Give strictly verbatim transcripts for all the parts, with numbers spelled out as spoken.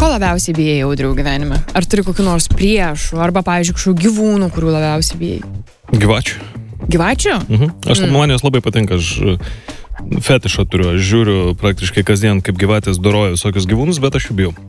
Ko labiausiai bijai, Audriau, gyvenime? Ar turi kokių nors priešų, arba, pavyzdžiui, kažkokių gyvūnų, kurių labiausiai bijai? Gyvačių. Gyvačių? Mhm. Aš mm. man jos labai patinka, aš fetišą turiu, aš žiūriu praktiškai kasdien, kaip gyvatės doroja visokius gyvūnus, bet aš jų bijau.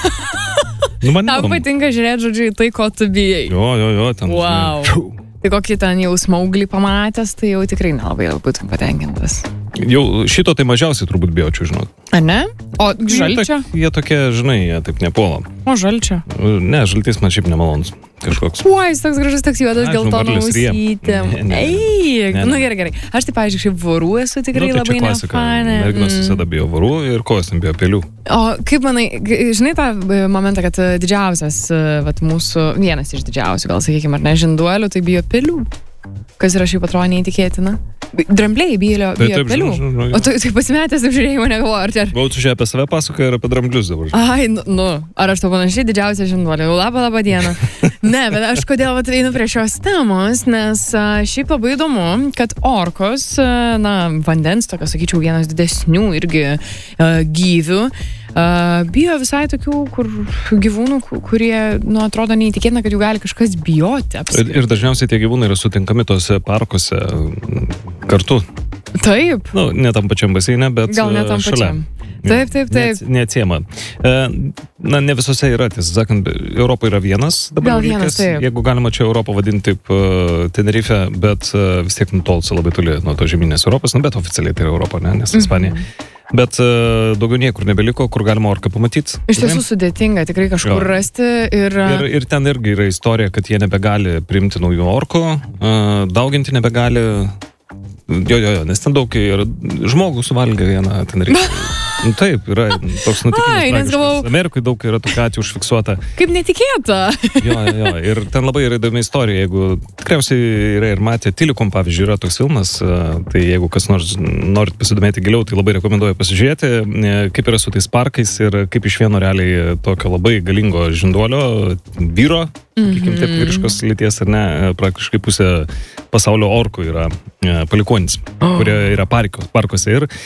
Nu, man Tau patinka žiūrėti, žodžiu, į tai, ko tu bijai. Jo, jo, jo, ten. Wow. Žinai, tai kokį ten jau smauglį pamatęs, tai jau tikrai nelabai būtum patenkintas. Jau šito tai mažiausiai turbūt bijočiau, žinot. A ne? O žalčio? Jie, jie tokie, žinai, jie taip nepuola. O žalčio? Ne, žaltis man šiaip nemalonus. Kažkoks. Uo, jis toks gražus, toks juodas, geltoną ausytėm. Ei, nu gerai, gerai. Aš tai, pavyzdžiui, šiaip vorų esu tikrai nu, tai labai nefanė. Merginos visada bijo vorų ir ko ten bijo pelių. O kaip manai, žinai tą momentą, kad didžiausias, vat mūsų, vienas iš didžiausių, gal sakykime, ar ne, žinduolių, tai bijo pelių. Kas yra šiaip atrodo neįtikėtina. Drambliai bijo, bijo taip, pelių. žinau, žinau, o tu tai pasimetęs apžiūrėjimo negalvoju, ar čia... Buvau čia apie save pasakoju ir apie dramblius dabar. Ai, nu, nu, ar aš to panašiai didžiausia žinduolė. Labą, labą dieną. Ne, bet aš kodėl vat einu prie šios temos, nes a, šiaip labai įdomu, kad orkos, a, na, vandens, tokia, sakyčiau, vienas didesnių irgi a, gyvių, a, bijo visai tokių kur, gyvūnų, kurie, nu, atrodo neįtikėtina, kad jų gali kažkas bijoti. Ir, ir dažniausiai tie gyvūnai yra sutinkami tose parkuose kartu. Taip. Nu, ne tam pačiam baseine, bet gal ne tam šalia. Pačiam. Taip, taip, taip. Ne, neatsiema. Na, ne visose yra, tiesą sakant, Europoje yra vienas dabar. Gal vienas, taip. Jeigu galima čia Europą vadinti taip uh, Tenerife, bet uh, vis tiek nutolsi labai toli nuo to žemynės Europos, nu, bet oficialiai tai yra Europa, ne, nes Ispanija. Mm-hmm. Bet uh, daugiau niekur nebeliko, kur galima orką pamatyti. Iš tiesų sudėtinga, tikrai kažkur jo. Rasti. Ir... Ir, ir ten irgi yra istorija, kad jie nebegali priimti naujų orkų, uh, dauginti nebegali. Jo, jo, jo, nes ten daug ir žmogų suvalgė vieną ten reikia. Nu, taip, yra toks nutikimas. Galvau... Amerikai daug yra tokių atvejų užfiksuota. Kaip netikėta. Jo, jo, jo. Ir ten labai yra įdomi istorija. Jeigu tikriausiai yra ir matė Tilikum, pavyzdžiui, yra toks filmas, tai jeigu kas nors norit pasidomėti giliau, tai labai rekomenduoju pasižiūrėti, kaip yra su tais parkais ir kaip iš vieno realiai tokio labai galingo žinduolio, vyro, sakykim, taip, vyriškos lyties ar ne, praktiškai pusė pasaulio orkų yra palikuonis, oh. kurie yra parkos, parkose ir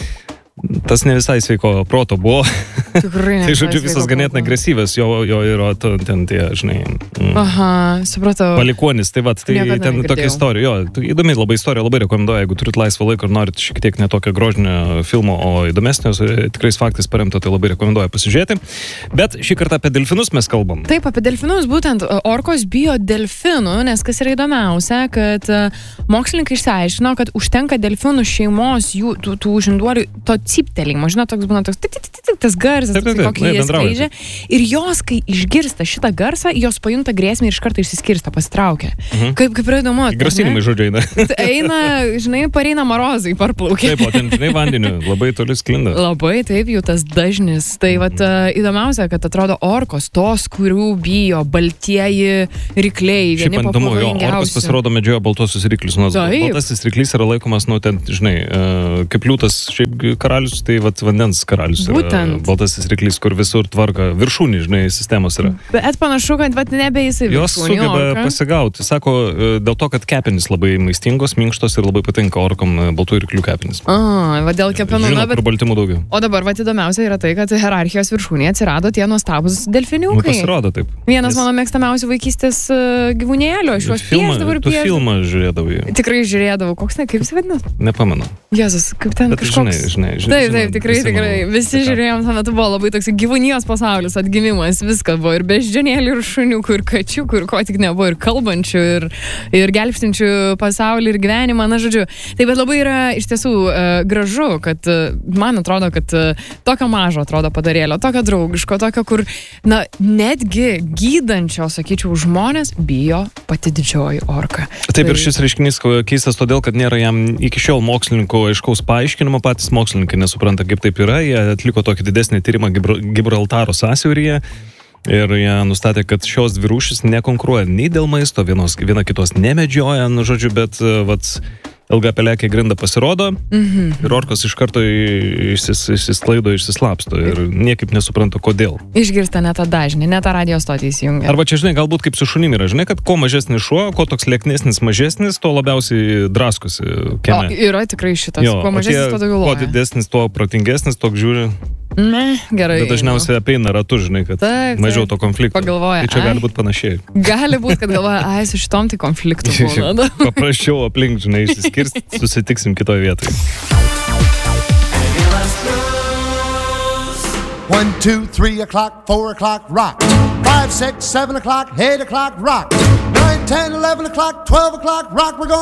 tas ne visai sveiko proto buvo. Tikrai ne. Tai žodžiu visas ganėtinai agresyvas, jo, jo yra ten tie, žinai, aha, supratau. palikuonis, tai vat, tai niekada ten negirdėjau. Tokia istorija, jo, įdomi labai istorija, labai rekomenduoju, jeigu turit laisvą laiką ir norit šiek tiek ne tokio grožinio filmo, o įdomesnio, tikrais faktais paremto, tai labai rekomenduoju pasižiūrėti. Bet šį kartą apie delfinus mes kalbam. Taip, apie delfinus, būtent orkos bijo delfinų, nes kas yra įdomiausia, kad mokslininkai išsiaiškino, kad užtenka delfinų šeimos, jų, tų, tų žinduolių, to cyptelėjimo, žinot, toks būna toks tas garsas, taip, taip, taip, kokį jie skleidžia. Ir jos, kai išgirsta šitą garsą, jos pajunta grėsmę ir iš karto išsiskirsta, pasitraukia. Mhm. Kaip, kaip yra įdomu. Grasinimai žodžiai eina. Eina, žinai, pareina marozai, parplaukia. Taip, o ten, žinai, vandeniu labai toli sklinda. Labai, taip, jų tas dažnis. Tai vat mhm. įdomiausia, kad atrodo orkos, tos, kurių bijo baltieji rykliai, vieni pavojingiausių. Orkos pasirodo medžioja baltuosius ryklius. Nors baltasis ryklys yra laikomas, nu, ten, žinai, kaip liūtas, šiaip karalius, tai vat vandens karalius yra. Būtent. Baltasis ryklys, kur visur tvarka viršūnį, žinai, sistemos yra. Bet panašu, kad vat nebe jisai viršūnį. Jos sugeba orka pasigauti. Sako, dėl to, kad kepenys labai maistingos, minkštos ir labai patinka orkom baltų ryklių kepenys. A, va dėl kepenų. Žinau, bet... kur baltymų daugiau. O dabar vat įdomiausia yra tai, kad hierarchijos viršūnėje atsirado tie nuostabus delfiniukai. Nu, pasirodo taip. Vienas Jis... mano mėgstamiausių vaikystės uh, gyvūnėlių. Aš juos piešdavau ir piešdavau. Tu filmą žiūrėdavai. Tikrai žiūrėdavau. Koks ne, kaip jis vadinasi? Nepamenu. Jėzus, kaip ten bet kažkoks. Žinai, žinai, žinai, taip, taip, tikrai, tikrai. Visi žiūrėjom, tuo metu buvo labai toks gyvūnijos pasaulis, atgimimas, viskas buvo ir beždžionėlių, ir šuniukų, ir kačiukų, ir ko tik nebuvo, ir kalbančių, ir, ir gelbstinčių pasaulį ir gyvenimą, na žodžiu. Tai bet labai yra iš tiesų uh, gražu, kad uh, man atrodo, kad uh, tokio mažo atrodo padarėlio, tokio draugiško, tokio, kur, na, netgi gydančio, sakyčiau, žmonės bijo pati didžioji orka. Taip, tai... ir šis reiškinys keistas todėl, kad nėra jam iki šiol mokslininkų aiškaus paaiškinimo, patys mokslininkai nesupranta, kaip taip yra. Jie atliko tokį didesnį tyrimą Gibraltaro sąsiauryje ir jie nustatė, kad šios dvi rūšys nekonkuruoja nei dėl maisto, vienos, viena kitos nemedžioja, nu žodžiu, bet vat, ilga pelekė grinda pasirodo mm-hmm. ir orkos iš karto išsis, išsisklaido, išsislapsto ir niekaip nesupranta, kodėl. Išgirsta ne tą dažnį, ne tą radio stotį įsijungia. Arba čia, žinai, galbūt kaip su šunim yra, žinai, kad kuo mažesnis šuo, kuo toks lieknesnis, mažesnis, tuo labiausiai draskosi kieme. O, yra tikrai šitas, jo, kuo mažesnis, tuo daugiau loja. Kuo didesnis, tuo protingesnis, toks žiūri. Ne, gerai. Bet dažniausiai apeina ratu, žinai, kad taip, mažiau taip. to konflikto. Pagalvoja, tai čia ai. gali būti panašiai. Gali būti, kad galvoja, ai, su šitom tai konfliktų būna. Paprasčiau aplink, žinai, išsiskirsti, susitiksim kitoje vietoje. One, two, three o'clock, four o'clock, rock. Five, six, seven o'clock, eight o'clock, rock. Nine, ten, eleven o'clock, twelve o'clock, rock. We're going